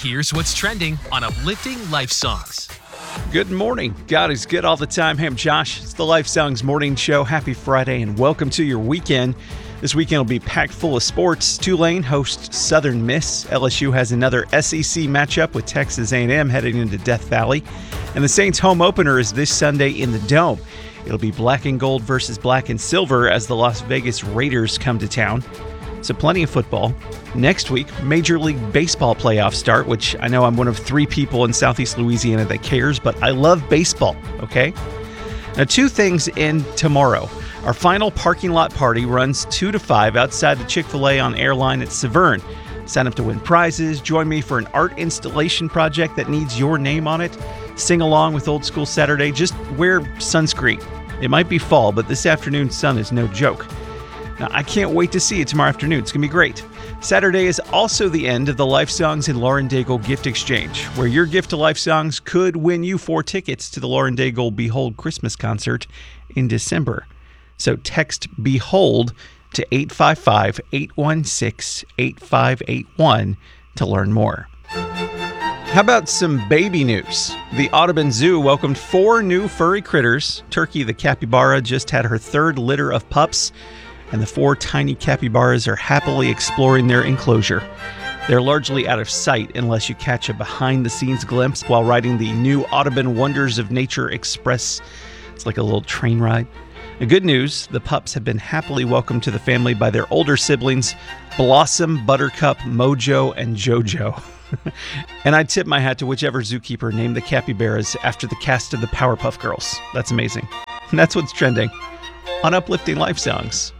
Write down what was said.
Here's what's trending on Uplifting Life Songs. Good morning. God is good all the time. Hey, I'm Josh. It's the Life Songs Morning Show. Happy Friday and welcome to your weekend. This weekend will be packed full of sports. Tulane hosts Southern Miss. LSU has another SEC matchup with Texas A&M heading into Death Valley. And the Saints home opener is this Sunday in the Dome. It'll be black and gold versus black and silver as the Las Vegas Raiders come to town. So plenty of football. Next week, Major League Baseball playoffs start, which I know I'm one of 3 people in Southeast Louisiana that cares, but I love baseball, okay? Now, 2 things in tomorrow. Our final parking lot party runs 2 to 5 outside the Chick-fil-A on Airline at Severn. Sign up to win prizes, join me for an art installation project that needs your name on it, sing along with Old School Saturday, just wear sunscreen. It might be fall, but this afternoon's sun is no joke. Now, I can't wait to see you tomorrow afternoon. It's going to be great. Saturday is also the end of the Life Songs in Lauren Daigle gift exchange, where your gift to Life Songs could win you 4 tickets to the Lauren Daigle Behold Christmas concert in December. So text Behold to 855-816-8581 to learn more. How about some baby news? The Audubon Zoo welcomed 4 new furry critters. Turkey the capybara just had her 3rd litter of pups, and the 4 tiny capybaras are happily exploring their enclosure. They're largely out of sight unless you catch a behind-the-scenes glimpse while riding the new Audubon Wonders of Nature Express. It's like a little train ride. The good news, the pups have been happily welcomed to the family by their older siblings, Blossom, Buttercup, Mojo, and Jojo. And I'd tip my hat to whichever zookeeper named the capybaras after the cast of the Powerpuff Girls. That's amazing. And that's what's trending on Uplifting Life Songs.